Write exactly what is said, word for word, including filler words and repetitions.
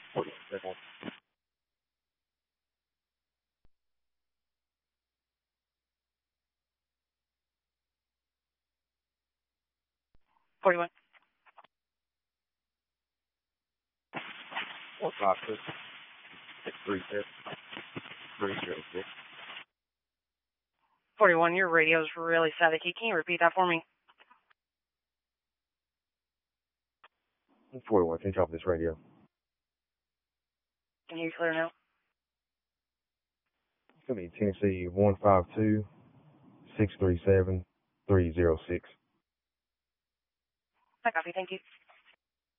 forty-one. One five six six three six three zero six. forty-one, your radio's really staticky. Can you repeat that for me? forty-one, can you drop this radio? Can you hear clear now? It's going to be Tennessee one five two six three seven three zero six. I copy, thank you.